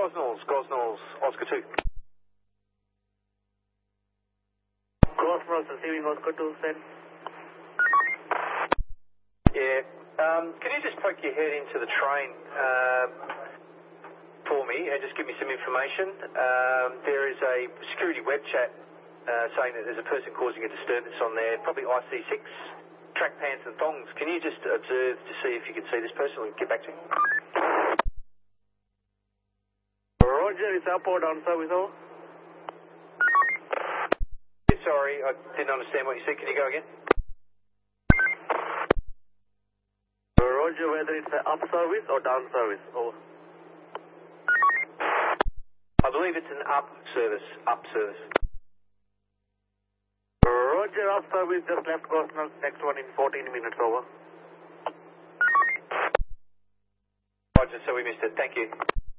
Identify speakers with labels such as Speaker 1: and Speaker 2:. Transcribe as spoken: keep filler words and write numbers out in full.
Speaker 1: Gosnells, Gosnells, Oscar two.
Speaker 2: Gosnells receiving Oscar two, send.
Speaker 1: Yeah. Um, can you just poke your head into the train uh, for me and just give me some information? Um, there is a security web chat uh, saying that there's a person causing a disturbance on there, probably I C six, track pants and thongs. Can you just observe to see if you can see this person and get back to me?
Speaker 2: Roger, is up or down service over?
Speaker 1: Sorry, I didn't understand what you said. Can you go again?
Speaker 2: Roger, whether it's an up service or down service, over.
Speaker 1: I believe it's an up service, up service.
Speaker 2: Roger, up service, just left Gosnells, next one in fourteen minutes, over.
Speaker 1: Roger, so we missed it. Thank you.